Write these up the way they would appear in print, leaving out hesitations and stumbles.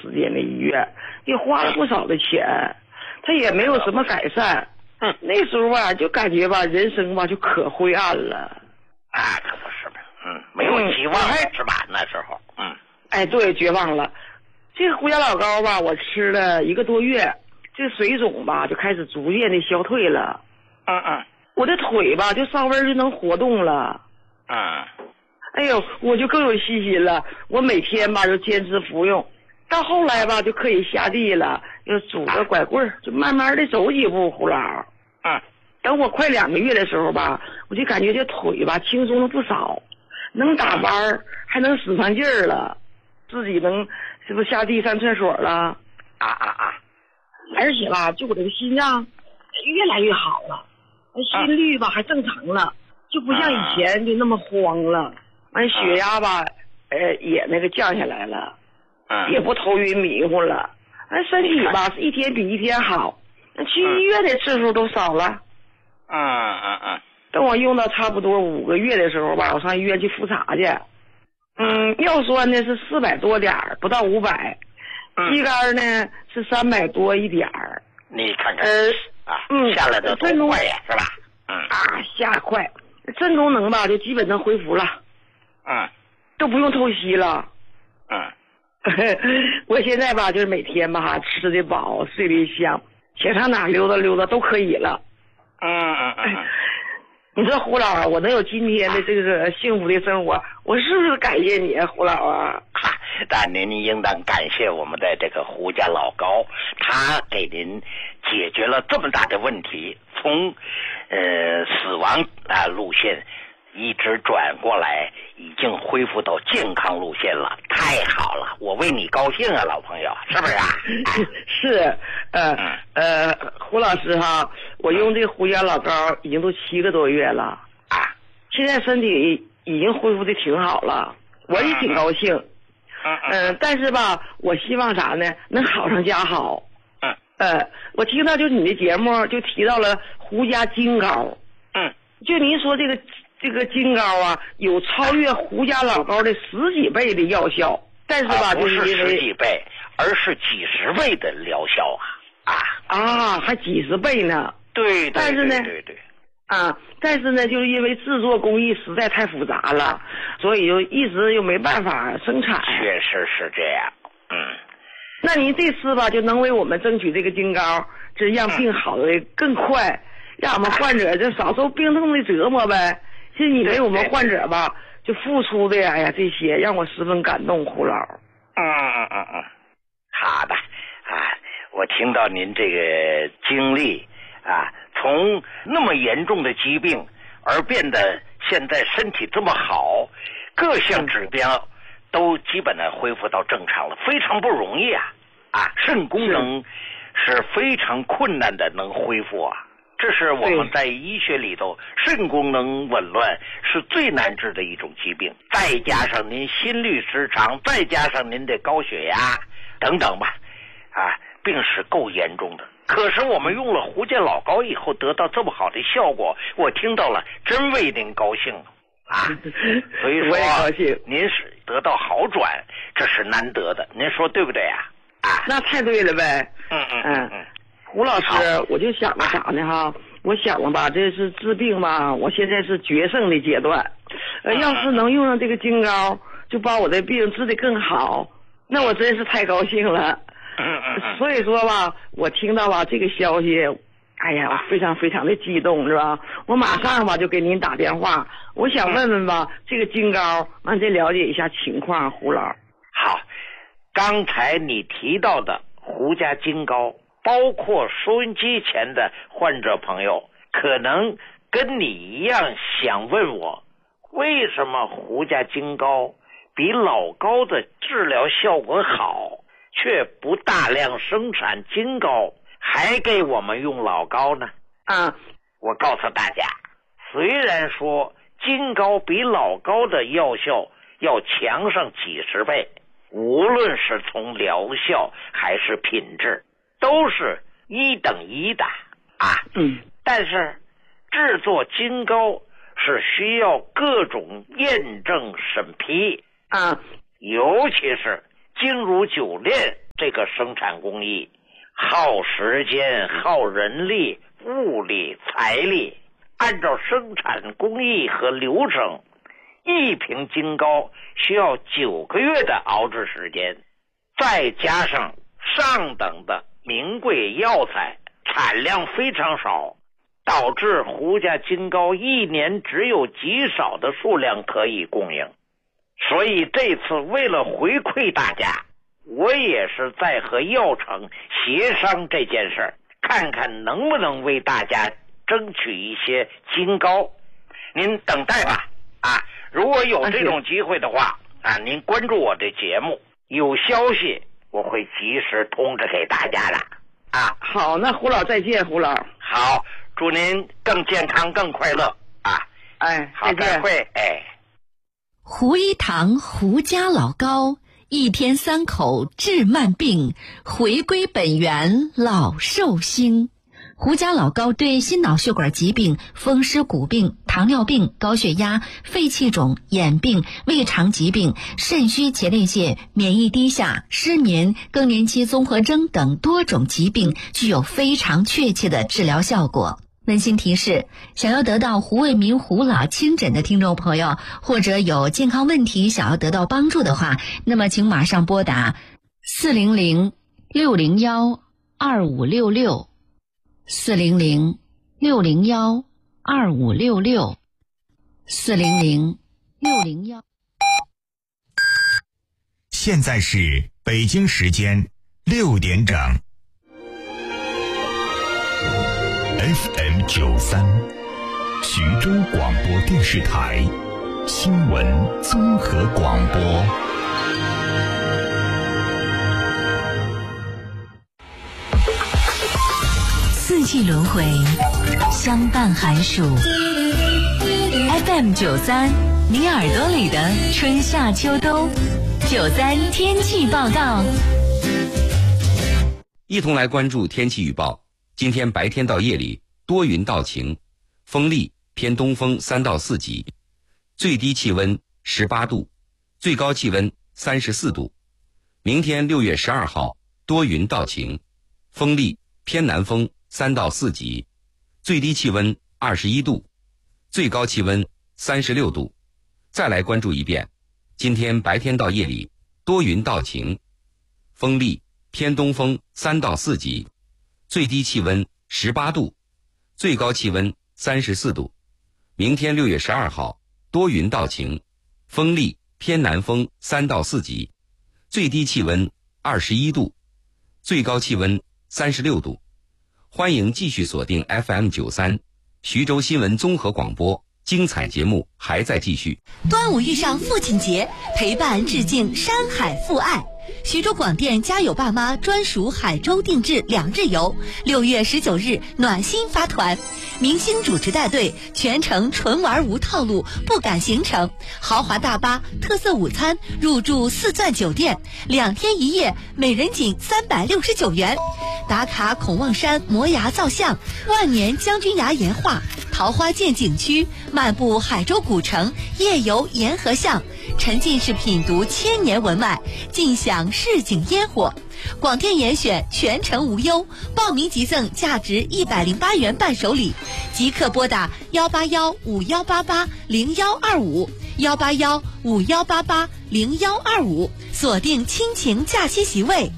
时间的医院，也花了不少的钱，他也没有什么改善。那时候吧，就感觉吧，人生吧就可灰暗了。 可不是呗。没有希望了是吧？那时候， 哎，对，绝望了。这个胡家老膏吧，我吃了1个多月，这个水肿吧就开始逐渐的消退了。我的腿吧就稍微就能活动了。哎呦，我就更有信心了。我每天吧就坚持服用，到后来吧就可以下地了，就拄着拐棍就慢慢的走几步。胡老，等我快2个月的时候吧，我就感觉这腿吧轻松了不少，能打弯还能使上劲儿了，自己能是不是下地上厕所了？而且吧，就我这个心脏越来越好了，心率吧还正常了，就不像以前就那么慌了。完血压吧，也那个降下来了，也不头晕迷糊了。身体吧是一天比一天好，去医院的次数都少了。等我用到差不多5个月的时候吧，我上医院去复查去。药酸呢是400多点儿，不到500。肌酐呢是300多一点儿。 你看看下来的多快呀，是吧？ 下快，肾功能吧就基本能恢复了。都不用透析了。我现在吧就是每天吧吃得饱，睡得香，想上哪溜达溜达都可以了。你说胡老，我能有今天的这个幸福的生活，我是不是感谢你啊，胡老啊？ 但您应当感谢我们的这个胡家老高，他给您解决了这么大的问题，从死亡路线一直转过来，已经恢复到健康路线了，太好了，我为你高兴啊，老朋友，是不是啊？ 是，胡老师哈，我用这个胡家老膏已经都7个多月了现在身体已经恢复的挺好了，我也挺高兴。但是吧，我希望啥呢？能好上加好。我听到就是你的节目就提到了胡家金膏。就您说这个金膏有超越胡家老膏的10几倍的药效，但是吧， 不是就是 10几倍，而是几十倍的疗效还几十倍呢。 对， 但是呢， 对。 但是呢，就是因为制作工艺实在太复杂了，所以就一直又没办法生产。 确实是这样。 那您这次吧，就能为我们争取这个金膏，这让病好的更快，让我们患者就少受病痛的折磨呗。是你为我们患者吧，就付出的这些让我十分感动，胡老。 好的我听到您这个经历从那么严重的疾病而变得现在身体这么好，各项指标都基本的恢复到正常了，非常不容易肾功能是非常困难的能恢复这是我们在医学里头肾功能紊乱是最难治的一种疾病，再加上您心律失常，再加上您的高血压等等吧病是够严重的。可是我们用了胡家老膏以后得到这么好的效果，我听到了，真为您高兴所以说我也高兴， 您是得到好转，这是难得的，您说对不对那太对了呗。胡老师，我就想着啥呢我想了吧，这是治病吧，我现在是决胜的阶段。要是能用上这个金膏，就把我的病治得更好，那我真是太高兴了。所以说吧，我听到这个消息，我非常非常的激动，是吧？我马上就给您打电话，我想问问吧，这个金膏，让您了解一下情况，胡老。 好，刚才你提到的胡家金膏，包括收音机前的患者朋友，可能跟你一样想问我，为什么胡家金膏比老膏的治疗效果好，却不大量生产金膏，还给我们用老膏呢？我告诉大家，虽然说金膏比老膏的药效要强上几十倍，无论是从疗效还是品质，都是1等1的但是制作金膏是需要各种验证审批尤其是经如9炼这个生产工艺，耗时间、耗人力、物力、财力，按照生产工艺和流程，1瓶金糕需要9个月的熬制时间，再加上上等的名贵药材，产量非常少，导致胡家金糕1年只有极少的数量可以供应。所以这次为了回馈大家，我也是在和药厂协商这件事儿，看看能不能为大家争取一些金糕。您等待吧，如果有这种机会的话，您关注我的节目，有消息我会及时通知给大家的。 好，那胡老再见，胡老。 好，祝您更健康更快乐好，再会。 胡一堂胡家老糕，1天3口治慢病，回归本源老寿星。胡家老糕对心脑血管疾病、风湿骨病、糖尿病、高血压、肺气肿、眼病、胃肠疾病、肾虚前列腺、免疫低下、失眠、更年期综合征等多种疾病具有非常确切的治疗效果。温馨提示，想要得到胡卫民胡老亲诊的听众朋友，或者有健康问题想要得到帮助的话，那么请马上拨打400-601-2566 400-601-2566 400-601。 现在是北京时间6点整。FM 93，徐州广播电视台新闻综合广播。 四季轮回，相伴寒暑。FM 93，你耳朵里的春夏秋冬。93天气报告。 一同来关注天气预报。今天白天到夜里多云到晴，风力偏东风3到4级，最低气温18度，最高气温34度。明天6月12号多云到晴，风力偏南风3到4级，最低气温21度，最高气温36度。再来关注一遍，今天白天到夜里多云到晴，风力偏东风3到4级，最低气温18度，最高气温34度。明天6月12号多云到晴，风力偏南风3到4级，最低气温21度，最高气温36度。欢迎继续锁定 FM 93徐州新闻综合广播，精彩节目还在继续。 端午遇上父亲节，陪伴致敬山海父爱。徐州广电家有爸妈专属海州定制2日游，6月19日暖心发团，明星主持带队，全程纯玩无套路，不赶行程，豪华大巴、特色午餐，入住4钻酒店，2天1夜，每人仅369元。打卡孔望山摩崖造像、万年将军崖岩画、桃花涧景区，漫步海州古城，夜游沿河巷，沉浸式品读千年文脉，尽享市井烟火。广电严选，全程无忧，报名即赠价值108元伴手礼，即刻拨打18151880125 18151880125，锁定亲情假期席位。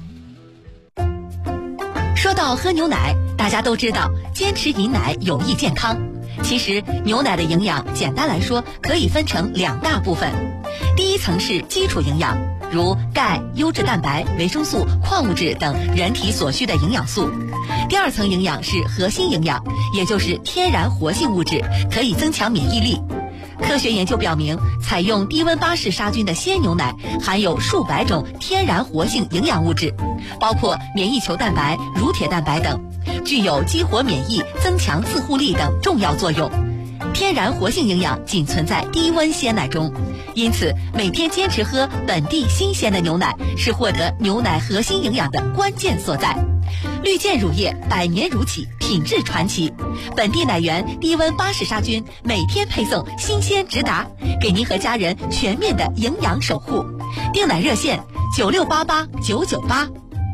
说到喝牛奶，大家都知道坚持饮奶有益健康。其实牛奶的营养简单来说可以分成2大部分，第一层是基础营养，如钙、优质蛋白、维生素、矿物质等人体所需的营养素。第2层营养是核心营养，也就是天然活性物质，可以增强免疫力。科学研究表明，采用低温巴氏杀菌的鲜牛奶含有数百种天然活性营养物质，包括免疫球蛋白、乳铁蛋白等，具有激活免疫、增强自护力等重要作用。天然活性营养仅存在低温鲜奶中，因此每天坚持喝本地新鲜的牛奶是获得牛奶核心营养的关键所在。绿箭乳业100年如起，品质传奇，本地奶源低温巴氏杀菌，每天配送新鲜直达，给您和家人全面的营养守护。订奶热线9688 998。